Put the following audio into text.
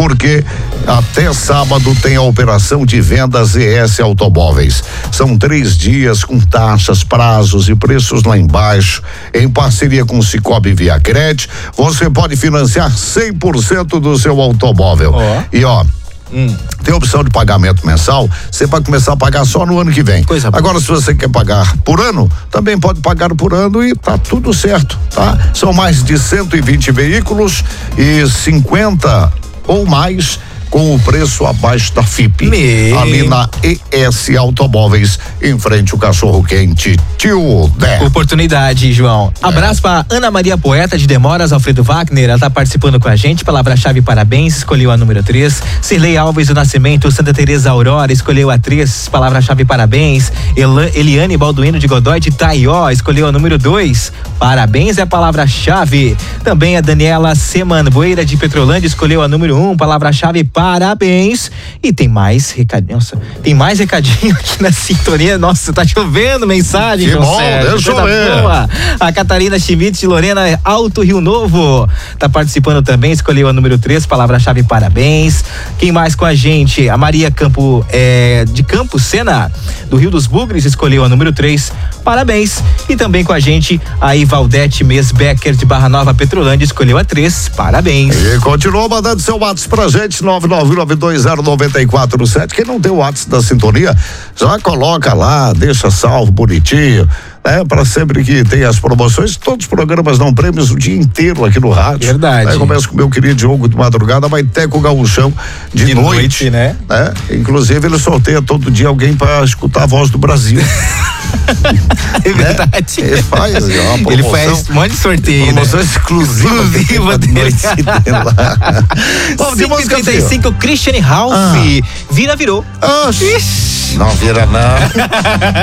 porque até sábado tem a operação de vendas ES Automóveis. São 3 dias com taxas, prazos e preços lá embaixo. Em parceria com o Cicobi Via Cred, você pode financiar 100% do seu automóvel. E tem a opção de pagamento mensal, você vai começar a pagar só no ano que vem. Agora, se você quer pagar por ano, também pode pagar por ano e tá tudo certo, tá? São mais de 120 veículos e 50 ou mais com o preço abaixo da FIP. Ali na ES Automóveis, em frente ao Cachorro Quente Tio Dé. Oportunidade, João. Abraço pra Ana Maria Poeta de Demoras, Alfredo Wagner, ela tá participando com a gente. Palavra-chave parabéns, escolheu a número 3. Cirlei Alves do Nascimento, Santa Teresa Aurora, escolheu a 3. Palavra-chave parabéns. Eliane Balduino de Godói de Taió, escolheu a número 2. Parabéns é a palavra-chave. Também a Daniela Semanboeira de Petrolândia escolheu a número 1. Palavra-chave parabéns. E tem mais recadinho. Nossa, tem mais recadinho aqui na sintonia. Nossa, tá chovendo mensagem. Que bom, deixa eu ver. A Catarina Schmidt de Lorena Alto Rio Novo tá participando também, escolheu a número 3, palavra-chave parabéns. Quem mais com a gente? A Maria de Campos Sena, do Rio dos Bugres, escolheu a número 3, parabéns. E também com a gente a Ivaldete Mesbecker de Barra Nova Petrolândia, escolheu a 3, parabéns. E continua mandando seu WhatsApp pra gente, 999209047. Quem não tem o WhatsApp da sintonia, já coloca lá, deixa salvo, bonitinho, né? Para sempre que tem as promoções, todos os programas dão prêmios o dia inteiro aqui no rádio. Verdade. Aí começa com o meu querido Diogo de madrugada, vai até com o Gaúchão de noite, né? Inclusive ele sorteia todo dia alguém para escutar a voz do Brasil. É verdade. Ele faz uma ele faz um monte de sorteio, promoção exclusiva dele. 5h35, Christian Ralph. Virou. Não vira não.